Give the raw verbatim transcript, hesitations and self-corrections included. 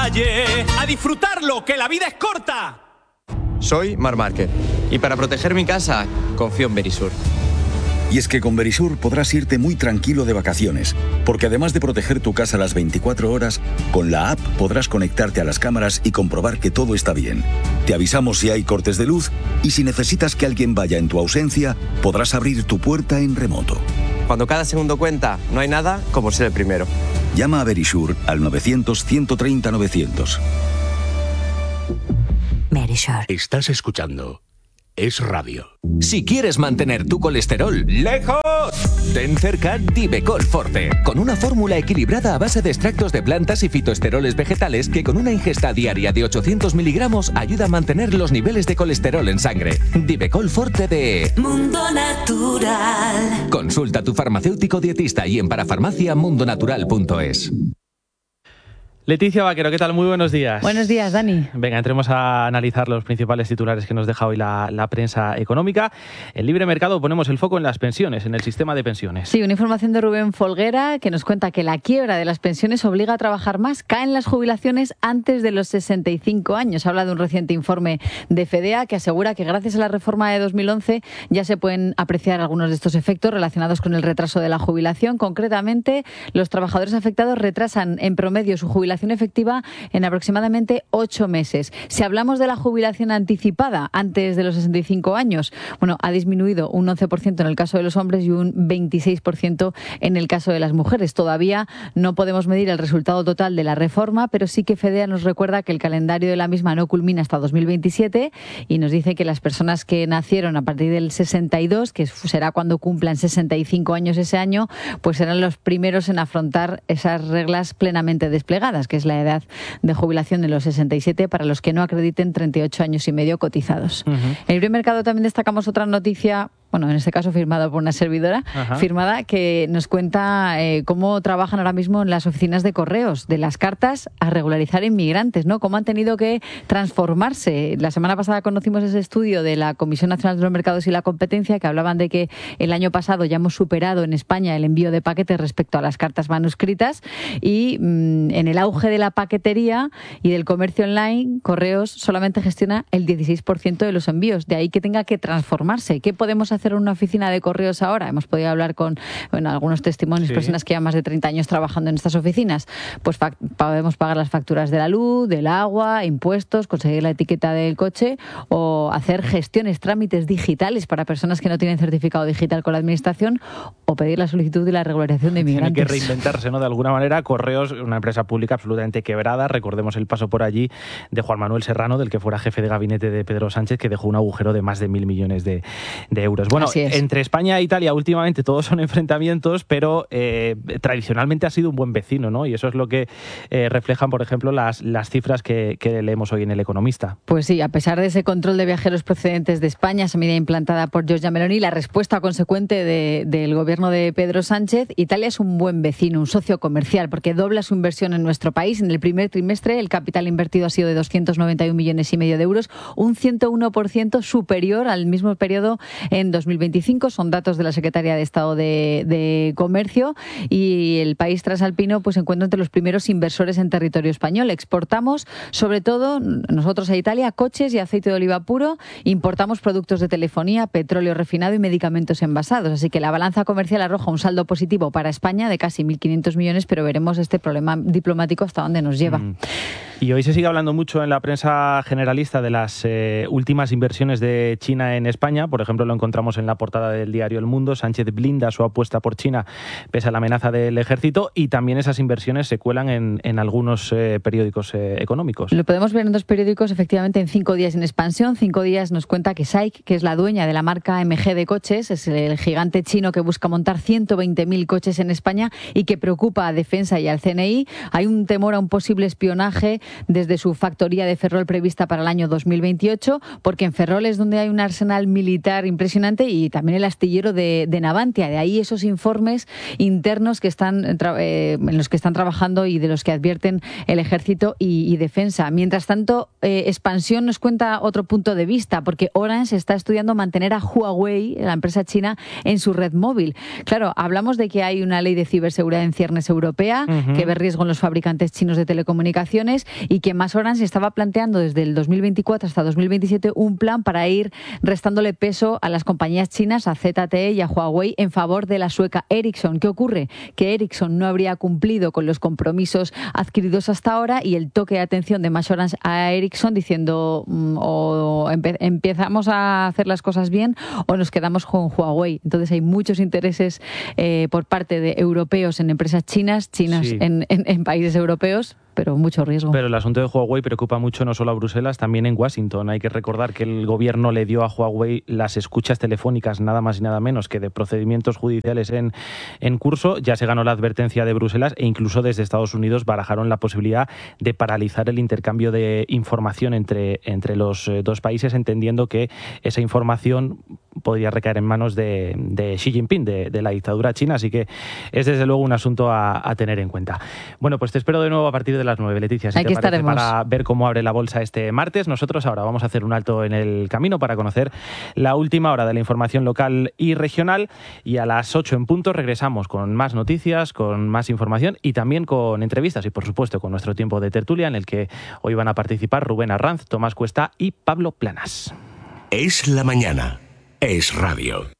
calle, a disfrutarlo, que la vida es corta. Soy Marc Márquez y para proteger mi casa confío en Verisur. Y es que con Verisur podrás irte muy tranquilo de vacaciones, porque además de proteger tu casa las veinticuatro horas, con la app podrás conectarte a las cámaras y comprobar que todo está bien. Te avisamos si hay cortes de luz y si necesitas que alguien vaya en tu ausencia, podrás abrir tu puerta en remoto. Cuando cada segundo cuenta, no hay nada como ser el primero. Llama a Verisur al novecientos, ciento treinta, novecientos. Verisur. Estás escuchando Es Radio. Si quieres mantener tu colesterol lejos, ten cerca Divecol Forte, con una fórmula equilibrada a base de extractos de plantas y fitoesteroles vegetales que con una ingesta diaria de ochocientos miligramos ayuda a mantener los niveles de colesterol en sangre. Divecol Forte de Mundo Natural. Consulta a tu farmacéutico dietista y en parafarmacia mundonatural punto es. Leticia Vaquero, ¿qué tal? Muy buenos días. Buenos días, Dani. Venga, entremos a analizar los principales titulares que nos deja hoy la, la prensa económica. En Libre Mercado ponemos el foco en las pensiones, en el sistema de pensiones. Sí, una información de Rubén Folguera que nos cuenta que la quiebra de las pensiones obliga a trabajar más. Caen las jubilaciones antes de los sesenta y cinco años. Habla de un reciente informe de FEDEA que asegura que gracias a la reforma de dos mil once ya se pueden apreciar algunos de estos efectos relacionados con el retraso de la jubilación. Concretamente, los trabajadores afectados retrasan en promedio su jubilación efectiva en aproximadamente ocho meses. Si hablamos de la jubilación anticipada antes de los sesenta y cinco años, bueno, ha disminuido un once por ciento en el caso de los hombres y un veintiséis por ciento en el caso de las mujeres. Todavía no podemos medir el resultado total de la reforma, pero sí que FEDEA nos recuerda que el calendario de la misma no culmina hasta dos mil veintisiete y nos dice que las personas que nacieron a partir del sesenta y dos, que será cuando cumplan sesenta y cinco años ese año, pues serán los primeros en afrontar esas reglas plenamente desplegadas, que es la edad de jubilación de los sesenta y siete para los que no acrediten treinta y ocho años y medio cotizados. Uh-huh. En el Libre Mercado también destacamos otra noticia, bueno, en este caso firmada por una servidora, Ajá. firmada, que nos cuenta eh, cómo trabajan ahora mismo en las oficinas de correos, de las cartas a regularizar inmigrantes, ¿no? Cómo han tenido que transformarse. La semana pasada conocimos ese estudio de la Comisión Nacional de los Mercados y la Competencia, que hablaban de que el año pasado ya hemos superado en España el envío de paquetes respecto a las cartas manuscritas y mmm, en el auge de la paquetería y del comercio online, Correos solamente gestiona el dieciséis por ciento de los envíos. De ahí que tenga que transformarse. ¿Qué podemos hacer en una oficina de correos ahora? Hemos podido hablar con bueno, algunos testimonios, sí. personas que llevan más de treinta años trabajando en estas oficinas. Pues fa- podemos pagar las facturas de la luz, del agua, impuestos, conseguir la etiqueta del coche o hacer gestiones, trámites digitales para personas que no tienen certificado digital con la administración o pedir la solicitud de la regularización de inmigrantes. Tiene que reinventarse, ¿no? De alguna manera. Correos, una empresa pública absolutamente quebrada. Recordemos el paso por allí de Juan Manuel Serrano, del que fuera jefe de gabinete de Pedro Sánchez, que dejó un agujero de más de mil millones de, de euros. Bueno, entre España e Italia últimamente todos son enfrentamientos, pero eh, tradicionalmente ha sido un buen vecino, ¿no? Y eso es lo que eh, reflejan, por ejemplo, las, las cifras que, que leemos hoy en El Economista. Pues sí, a pesar de ese control de viajeros procedentes de España, esa medida implantada por Giorgia Meloni, la respuesta consecuente de, del gobierno de Pedro Sánchez, Italia es un buen vecino, un socio comercial, porque dobla su inversión en nuestro país. En el primer trimestre el capital invertido ha sido de doscientos noventa y un millones y medio de euros, un ciento uno por ciento superior al mismo periodo en dos mil veinticinco. Son datos de la Secretaría de Estado de, de Comercio y el país transalpino pues se encuentra entre los primeros inversores en territorio español. Exportamos, sobre todo, nosotros a Italia, coches y aceite de oliva puro. Importamos productos de telefonía, petróleo refinado y medicamentos envasados. Así que la balanza comercial arroja un saldo positivo para España de casi mil quinientos millones, pero veremos este problema diplomático hasta dónde nos lleva. Mm. Y hoy se sigue hablando mucho en la prensa generalista de las eh, últimas inversiones de China en España. Por ejemplo, lo encontramos en la portada del diario El Mundo. Sánchez blinda su apuesta por China pese a la amenaza del ejército, y también esas inversiones se cuelan en, en algunos eh, periódicos eh, económicos. Lo podemos ver en dos periódicos, efectivamente, en Cinco Días en Expansión. Cinco Días nos cuenta que S A I C, que es la dueña de la marca M G de coches, es el gigante chino que busca montar ciento veinte mil coches en España y que preocupa a Defensa y al C N I. Hay un temor a un posible espionaje desde su factoría de Ferrol prevista para el año dos mil veintiocho, porque en Ferrol es donde hay un arsenal militar impresionante y también el astillero de, de Navantia. De ahí esos informes internos que están eh, en los que están trabajando y de los que advierten el Ejército y, y Defensa. Mientras tanto, eh, Expansión nos cuenta otro punto de vista, porque Orange está estudiando mantener a Huawei, la empresa china, en su red móvil. Claro, hablamos de que hay una ley de ciberseguridad en ciernes europea, uh-huh. que ve riesgo en los fabricantes chinos de telecomunicaciones, y que MasOrange estaba planteando desde el dos mil veinticuatro hasta dos mil veintisiete un plan para ir restándole peso a las compañías chinas, a Z T E y a Huawei, en favor de la sueca Ericsson. ¿Qué ocurre? Que Ericsson no habría cumplido con los compromisos adquiridos hasta ahora y el toque de atención de MasOrange a Ericsson diciendo mm, o empe- empezamos a hacer las cosas bien o nos quedamos con Huawei. Entonces hay muchos intereses eh, por parte de europeos en empresas chinas, chinas Sí. en, en, en países europeos, pero mucho riesgo. Pero el asunto de Huawei preocupa mucho no solo a Bruselas, también en Washington. Hay que recordar que el gobierno le dio a Huawei las escuchas telefónicas, nada más y nada menos que de procedimientos judiciales en, en curso. Ya se ganó la advertencia de Bruselas e incluso desde Estados Unidos barajaron la posibilidad de paralizar el intercambio de información entre, entre los eh, dos países, entendiendo que esa información podría recaer en manos de, de Xi Jinping, de, de la dictadura china. Así que es desde luego un asunto a, a tener en cuenta. Bueno, pues te espero de nuevo a partir de las nueve, Leticia, si Aquí te parece, estaremos. para ver cómo abre la bolsa este martes. Nosotros ahora vamos a hacer un alto en el camino para conocer la última hora de la información local y regional, y a las ocho en punto regresamos con más noticias, con más información y también con entrevistas y, por supuesto, con nuestro tiempo de tertulia en el que hoy van a participar Rubén Arranz, Tomás Cuesta y Pablo Planas. Es la mañana. Es radio.